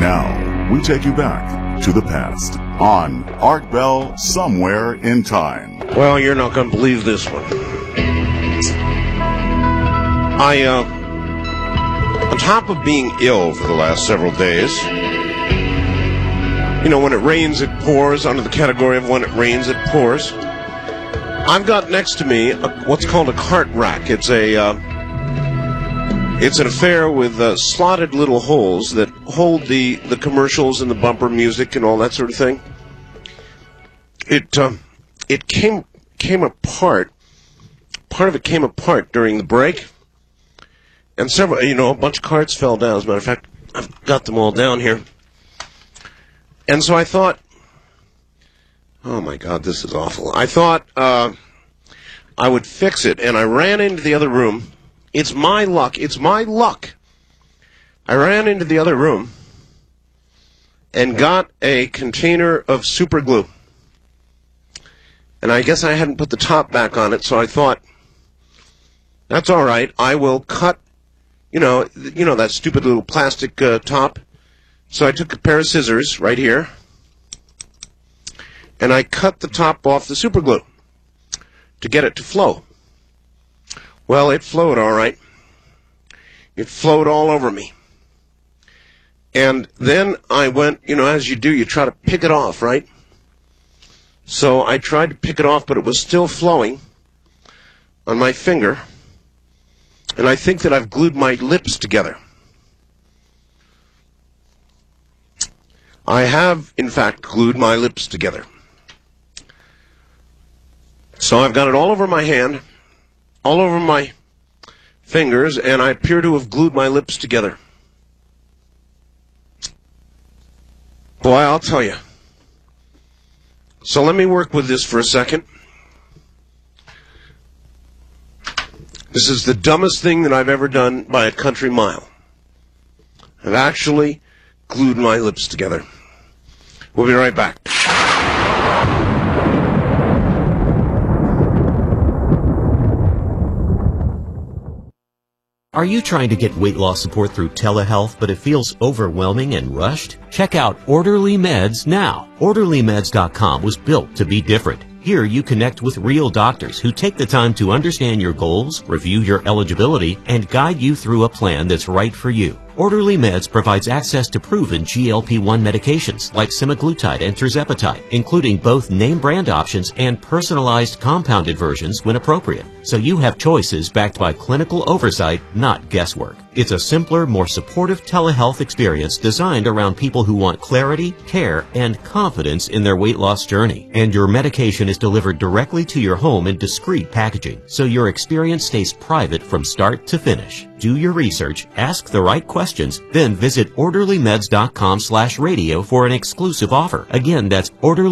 Now, we take you back to the past on Art Bell Somewhere in Time. Well, you're not going to believe this one. On top of being ill for the last several days, you know, when it rains, it pours, under the category of when it rains, it pours, I've got next to me what's called a cart rack. It's an affair with slotted little holes that hold the commercials and the bumper music and all that sort of thing. It came apart. Part of it came apart during the break, and a bunch of carts fell down. As a matter of fact, I've got them all down here. And so I thought, oh my God, this is awful. I thought I would fix it, and I ran into the other room. It's my luck. I ran into the other room and got a container of super glue. And I guess I hadn't put the top back on it, so I thought, that's all right. I will cut, that stupid little plastic top. So I took a pair of scissors right here, and I cut the top off the super glue to get it to flow. Well, it flowed all right. It flowed all over me. And then I went, as you do, you try to pick it off, right? So I tried to pick it off, but it was still flowing on my finger. And I think that I've glued my lips together. I have, in fact, glued my lips together. So I've got it all over my hand, all over my fingers, and I appear to have glued my lips together. Boy, I'll tell you. So let me work with this for a second. This is the dumbest thing that I've ever done by a country mile. I've actually glued my lips together. We'll be right back. Are you trying to get weight loss support through telehealth, but it feels overwhelming and rushed? Check out Orderly Meds now. OrderlyMeds.com was built to be different. Here you connect with real doctors who take the time to understand your goals, review your eligibility, and guide you through a plan that's right for you. Orderly Meds provides access to proven GLP-1 medications like semaglutide and tirzepatide, including both name brand options and personalized compounded versions when appropriate. So you have choices backed by clinical oversight, not guesswork. It's a simpler, more supportive telehealth experience designed around people who want clarity, care, and confidence in their weight loss journey. And your medication is delivered directly to your home in discreet packaging, so your experience stays private from start to finish. Do your research, ask the right questions, then visit orderlymeds.com/radio for an exclusive offer. Again, that's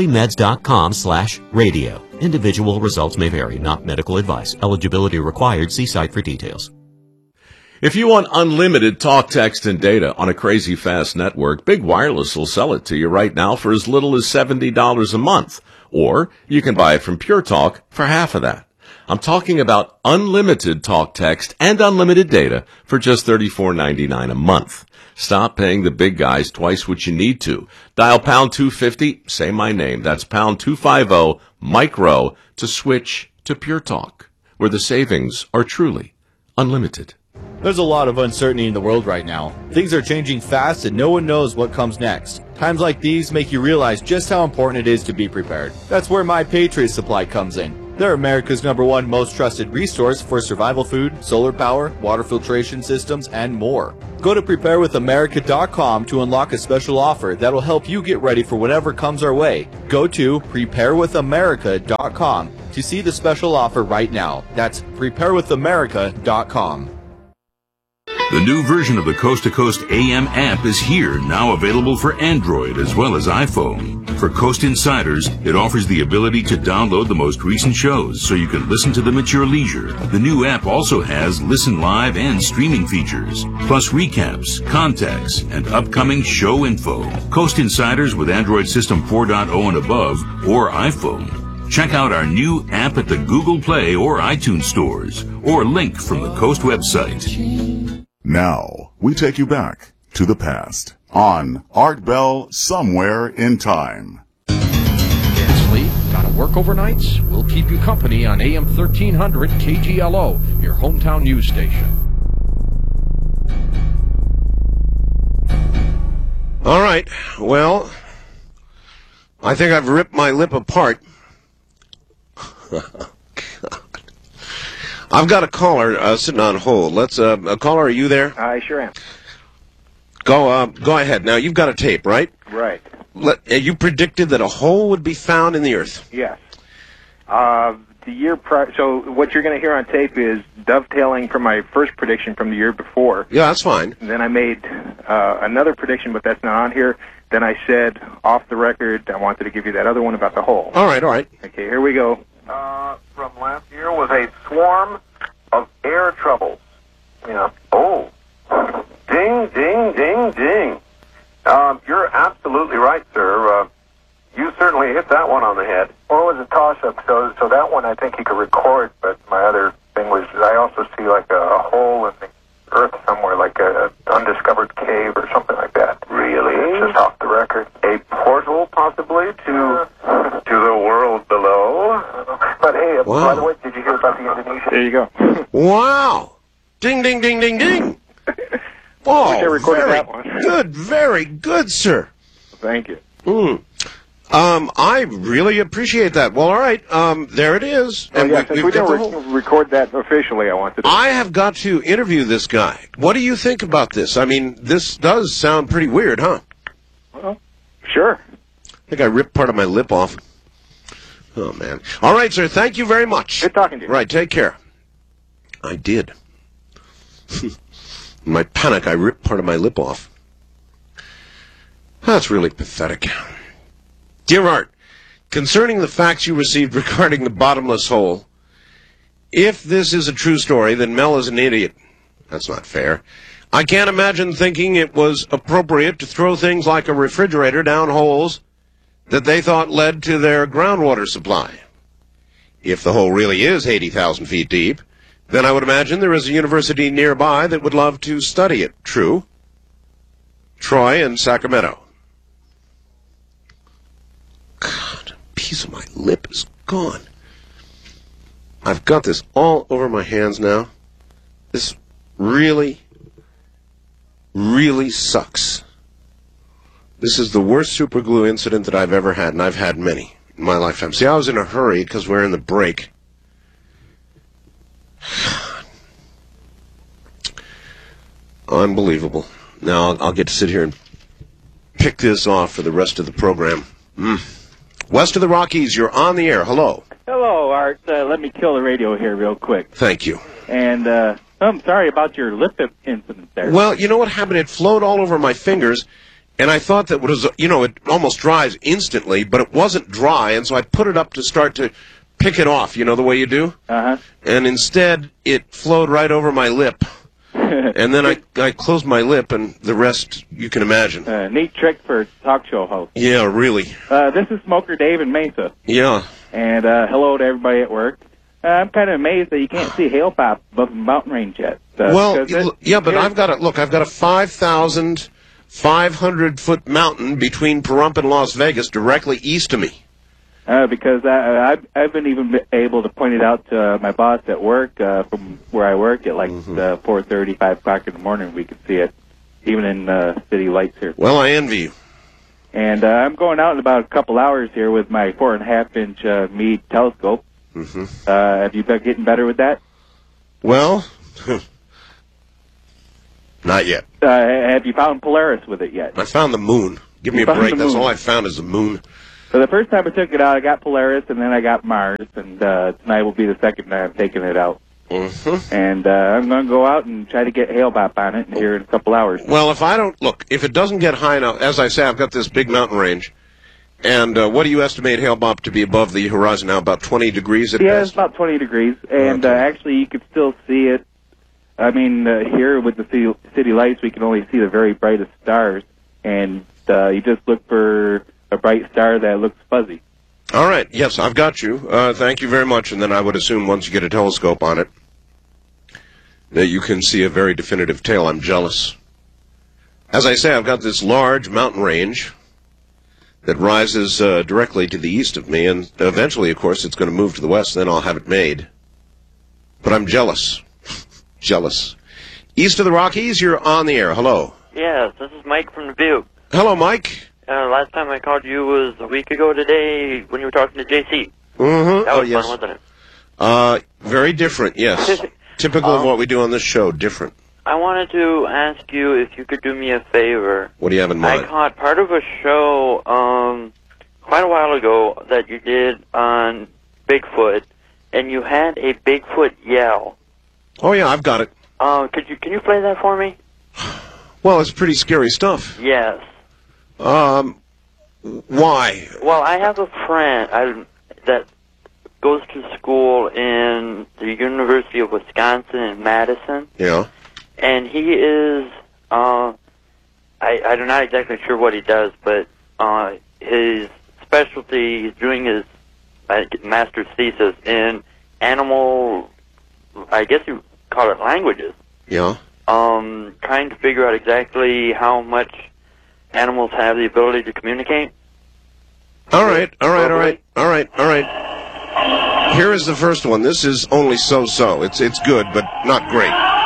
orderlymeds.com/radio. Individual results may vary, not medical advice. Eligibility required. See site for details. If you want unlimited talk, text, and data on a crazy fast network, Big Wireless will sell it to you right now for as little as $70 a month. Or you can buy it from Pure Talk for half of that. I'm talking about unlimited talk, text, and unlimited data for just $34.99 a month. Stop paying the big guys twice what you need to. Dial pound 250, say my name. That's pound 250, micro, to switch to Pure Talk, where the savings are truly unlimited. There's a lot of uncertainty in the world right now. Things are changing fast and no one knows what comes next. Times like these make you realize just how important it is to be prepared. That's where My Patriot Supply comes in. They're America's #1 most trusted resource for survival food, solar power, water filtration systems, and more. Go to preparewithamerica.com to unlock a special offer that'll help you get ready for whatever comes our way. Go to preparewithamerica.com to see the special offer right now. That's preparewithamerica.com. The new version of the Coast to Coast AM app is here, now available for Android as well as iPhone. For Coast Insiders, it offers the ability to download the most recent shows so you can listen to them at your leisure. The new app also has listen live and streaming features, plus recaps, contacts, and upcoming show info. Coast Insiders with Android System 4.0 and above, or iPhone. Check out our new app at the Google Play or iTunes stores, or link from the Coast website. Now, we take you back to the past on Art Bell Somewhere in Time. Can't sleep? Gotta work overnights? We'll keep you company on AM 1300 KGLO, your hometown news station. All right. Well, I think I've ripped my lip apart. God. I've got a caller sitting on hold. Let's. A caller, are you there? I sure am. Go ahead. Now you've got a tape, right? Right. You predicted that a hole would be found in the earth. Yes. The year prior. So what you're going to hear on tape is dovetailing from my first prediction from the year before. Yeah, that's fine. And then I made another prediction, but that's not on here. Then I said off the record I wanted to give you that other one about the hole. All right. Okay, here we go. From last year was a swarm of air troubles. Yeah. Oh. Ding, ding, ding, ding. You're absolutely right, sir. You certainly hit that one on the head. Well, it was a toss-up, so that one I think you could record, but my other thing was I also see like a hole in the earth somewhere, like a undiscovered cave or something like that. Really? It's just off the record. A portal, possibly, to the world below. But hey, wow. By the way, did you hear about the Indonesia? There you go. Wow! Ding, ding, ding, ding, ding! Oh, I recorded very that one. Good, very good, sir. Thank you. I really appreciate that. Well, all right, there it is. And And since we didn't record that officially, I wanted to. I have got to interview this guy. What do you think about this? I mean, this does sound pretty weird, huh? Well, sure. I think I ripped part of my lip off. Oh, man. All right, sir, thank you very much. Good talking to you. Right, take care. I did. In my panic, I ripped part of my lip off. That's really pathetic. Dear Art, concerning the facts you received regarding the bottomless hole, if this is a true story, then Mel is an idiot. That's not fair. I can't imagine thinking it was appropriate to throw things like a refrigerator down holes that they thought led to their groundwater supply. If the hole really is 80,000 feet deep, then I would imagine there is a university nearby that would love to study it. True? Troy and Sacramento. God, a piece of my lip is gone. I've got this all over my hands now. This really, really sucks. This is the worst super glue incident that I've ever had, and I've had many in my lifetime. See, I was in a hurry because we're in the break. Unbelievable. Now I'll get to sit here and pick this off for the rest of the program. West of the Rockies, you're on the air. Hello. Hello, Art. Let me kill the radio here real quick. Thank you. And I'm sorry about your lip incident there. Well, you know what happened? It flowed all over my fingers, and I thought that was, it almost dries instantly, but it wasn't dry, and so I put it up to start to pick it off, the way you do? Uh-huh. And instead, it flowed right over my lip. And then I closed my lip, and the rest you can imagine. Neat trick for a talk show host. Yeah, really. This is Smoker Dave in Mesa. Yeah. And hello to everybody at work. I'm kind of amazed that you can't see hail pop above the mountain range yet. But I've got a 5,500-foot mountain between Pahrump and Las Vegas directly east of me. Because I've been even able to point it out to my boss at work from where I work at 4:30, 5 o'clock in the morning. We can see it, even in city lights here. Well, I envy you. And I'm going out in about a couple hours here with my 4.5-inch Meade telescope. Mm-hmm. Have you been getting better with that? Well, not yet. Have you found Polaris with it yet? I found the moon. Give me a break. That's all I found is the moon. So the first time I took it out, I got Polaris, and then I got Mars, and tonight will be the second time I'm taking it out. Mm-hmm. And I'm going to go out and try to get hail bop on it here in a couple hours. Well, if it doesn't get high enough, as I say, I've got this big mountain range, and what do you estimate hail bop to be above the horizon now? About 20 degrees at best? Yeah, it's about 20 degrees, and actually you could still see it. I mean, here with the city lights, we can only see the very brightest stars, and you just look for a bright star that looks fuzzy. All right. Yes, I've got you. Thank you very much. And then I would assume once you get a telescope on it that you can see a very definitive tail. I'm jealous. As I say, I've got this large mountain range that rises directly to the east of me, and eventually, of course, it's going to move to the west, and then I'll have it made. But I'm jealous. Jealous. East of the Rockies, you're on the air. Hello. Yes, this is Mike from Dubuque. Hello, Mike. Last time I called you was a week ago today when you were talking to JC. Mm-hmm. That was yes. fun, wasn't it? Very different, yes. Typical of what we do on this show, different. I wanted to ask you if you could do me a favor. What do you have in mind? I caught part of a show quite a while ago that you did on Bigfoot, and you had a Bigfoot yell. Oh, yeah, I've got it. Can you play that for me? Well, it's pretty scary stuff. Yes. Why? Well, I have a friend that goes to school in the University of Wisconsin in Madison. Yeah. And he is, I'm not exactly sure what he does, but his specialty, he's doing his master's thesis in animal, I guess you call it languages. Yeah. Trying to figure out exactly how much animals have the ability to communicate. All right. Here is the first one. This is only so-so. It's good, but not great.